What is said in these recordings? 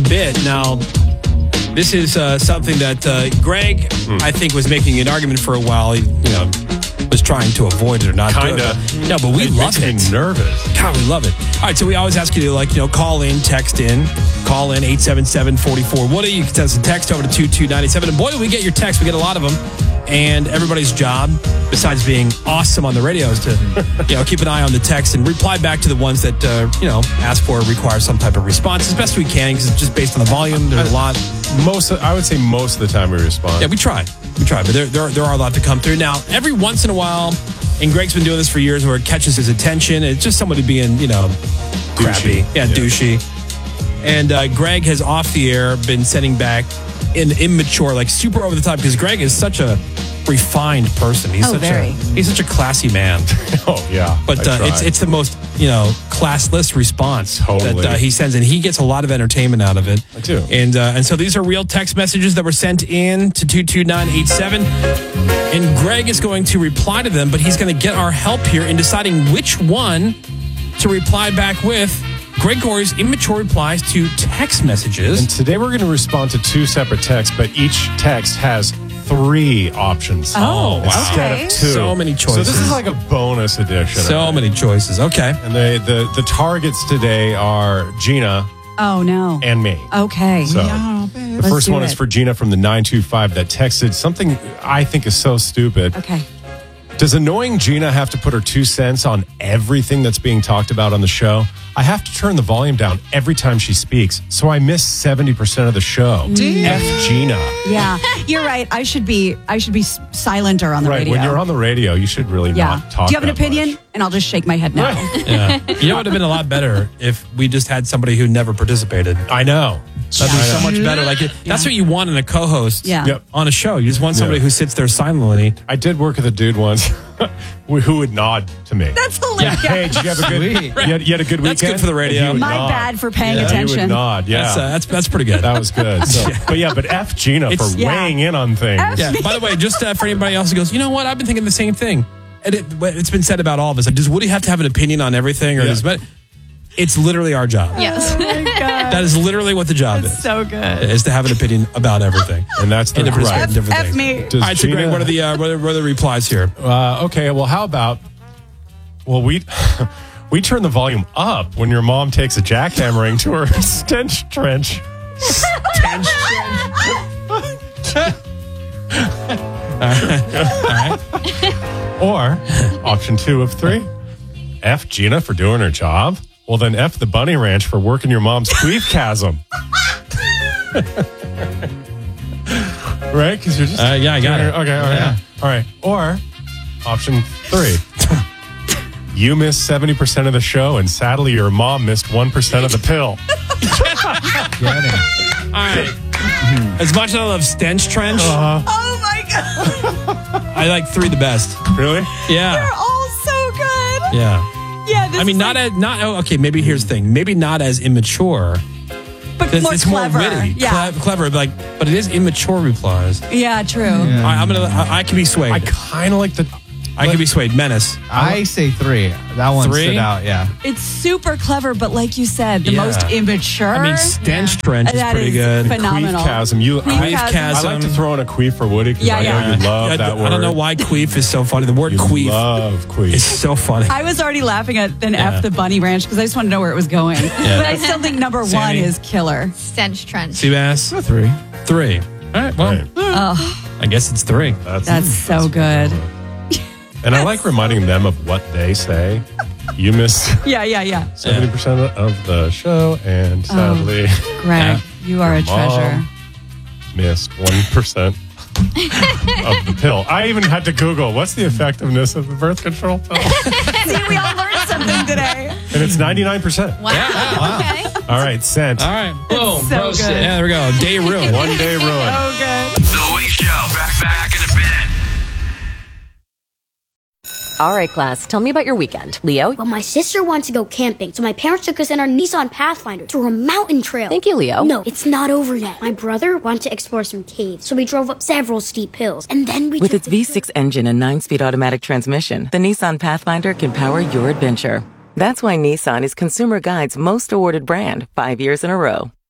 bit. Now, this is something that Greg, I think, was making an argument for a while. He, was trying to avoid it or not. Kinda. No, but we love it. Makes me nervous. God, we love it. All right, so we always ask you to, call in, text in. Call in 877-44-Woody. You can send us a text over to 2297. And boy, do we get your texts. We get a lot of them. And everybody's job, besides being awesome on the radio, is to keep an eye on the text and reply back to the ones that ask for or require some type of response as best we can, because it's just based on the volume. There's a lot. I would say most of the time we respond. Yeah, we try, but there are a lot to come through. Now, every once in a while, and Greg's been doing this for years, where it catches his attention. It's just somebody being crappy, douchey. And Greg has off the air been sending back an immature, super over the top, because Greg is such a refined person. He's such a classy man. Oh yeah, but it's the most classless response totally. that he sends, and he gets a lot of entertainment out of it. I do. And so these are real text messages that were sent in to 22987, and Greg is going to reply to them, but he's going to get our help here in deciding which one to reply back with. Gregori's immature replies to text messages. And today we're going to respond to two separate texts, but each text has 3 options. Oh, instead of 2. So many choices. So this is like a bonus edition. So many choices. Okay. And the targets today are Gina. Oh, no. And me. Okay. So the first one is for Gina from the 925 that texted something I think is so stupid. Okay. Does annoying Gina have to put her 2 cents on everything that's being talked about on the show? I have to turn the volume down every time she speaks, so I miss 70% of the show. F Gina. Yeah, you're right. I should be silenter on the radio. Right, when you're on the radio, you should really not talk. Do you have an opinion? Much. And I'll just shake my head no. Yeah. It would have been a lot better if we just had somebody who never participated. I know. That'd be so much better. That's what you want in a co-host on a show. You just want somebody who sits there silently. I did work with a dude once who would nod to me. That's hilarious. Hey, did you have a good you had a good weekend? That's good for the radio. My bad for paying attention. He would nod, That's pretty good. That was good. So, but F Gina for weighing in on things. Yeah. By the way, just for anybody else who goes, you know what? I've been thinking the same thing. And it's been said about all of us. Does Woody have to have an opinion on everything? It's literally our job. Yes. Oh my God. That is literally what the job is. So good. Is to have an opinion about everything. And that's the right. F me. All right, so Greg, what are the replies here? Okay, well, how about, we turn the volume up when your mom takes a jackhammering to her stench trench. Stench trench. All right. Or, option 2 of 3, F Gina for doing her job. Well, then F the Bunny Ranch for working your mom's queef chasm. Right? Because you're just... I got it. Okay, all right. Or, option 3. You missed 70% of the show, and sadly, your mom missed 1% of the pill. All right. As much as I love Stench Trench, oh my God. I like 3 the best. Really? Yeah. They're all so good. Yeah. Yeah. I mean, maybe here's the thing. Maybe not as immature. But it's clever. more witty. Yeah. Clever, but it is immature replies. Yeah, true. Yeah. I can be swayed. I kind of like the... I can be swayed. Menace. I say 3. That one 3? stood out, yeah. It's super clever, but like you said, the most immature. I mean, Stench Trench is pretty good. Phenomenal. Queef chasm. Queef chasm. I like to throw in a queef for Woody because I know you love that word. I don't know why queef is so funny. The word queef. Love queef. It's so funny. I was already laughing at F the Bunny Ranch because I just wanted to know where it was going. But I still think number 1 is killer. Stench Trench. Seabass? 3. All right, well, I guess it's 3. That's so good. And I like reminding them of what they say. You missed 70% of the show, and sadly, Greg, you are a treasure. Missed 1% of the pill. I even had to Google what's the effectiveness of the birth control pill. See, we all learned something today. And it's 99%. Wow. Okay. All right, sent. All right. Boom. So good. Yeah, there we go. Day ruined. 1 day ruined. So good. The Woody Show. Back in a bit. All right, class, tell me about your weekend. Leo? Well, my sister wants to go camping, so my parents took us in our Nissan Pathfinder through a mountain trail. Thank you, Leo. No, it's not over yet. My brother wanted to explore some caves, so we drove up several steep hills, and then we With its V6 engine and 9-speed automatic transmission, the Nissan Pathfinder can power your adventure. That's why Nissan is Consumer Guide's most awarded brand 5 years in a row.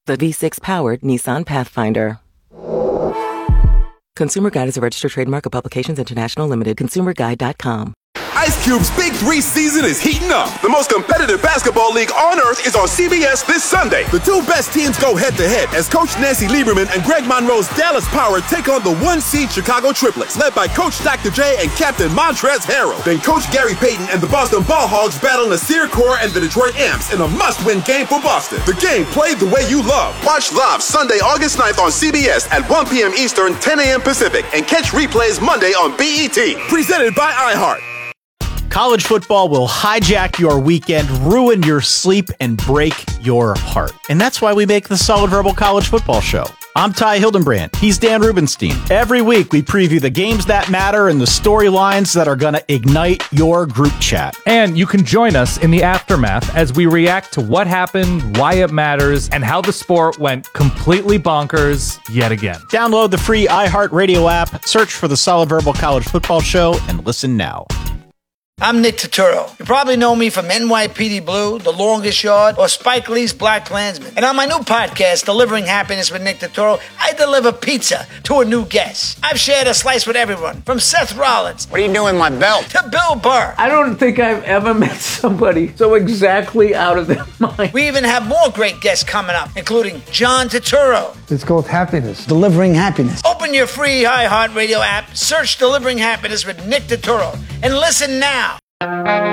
the V6-powered Nissan Pathfinder. Consumer Guide is a registered trademark of Publications International Limited. ConsumerGuide.com. Ice Cube's Big 3 season is heating up. The most competitive basketball league on earth is on CBS this Sunday. The two best teams go head-to-head as Coach Nancy Lieberman and Greg Monroe's Dallas Power take on the 1-seed Chicago Triplets, led by Coach Dr. J and Captain Montrezl Harrell. Then Coach Gary Payton and the Boston Ball Hogs battle Nasir Kaur and the Detroit Amps in a must-win game for Boston. The game played the way you love. Watch live Sunday, August 9th on CBS at 1 p.m. Eastern, 10 a.m. Pacific, and catch replays Monday on BET. Presented by iHeart. College football will hijack your weekend, ruin your sleep, and break your heart. And that's why we make the Solid Verbal College Football Show. I'm Ty Hildenbrand. He's Dan Rubenstein. Every week, we preview the games that matter and the storylines that are going to ignite your group chat. And you can join us in the aftermath as we react to what happened, why it matters, and how the sport went completely bonkers yet again. Download the free iHeartRadio app, search for the Solid Verbal College Football Show, and listen now. I'm Nick Turturro. You probably know me from NYPD Blue, The Longest Yard, or Spike Lee's Black Klansman. And on my new podcast, Delivering Happiness with Nick Turturro, I deliver pizza to a new guest. I've shared a slice with everyone, from Seth Rollins. What are you doing with my belt? To Bill Burr. I don't think I've ever met somebody so exactly out of their mind. We even have more great guests coming up, including John Turturro. It's called Happiness. Delivering Happiness. Open your free iHeartRadio app, search Delivering Happiness with Nick Turturro, and listen now.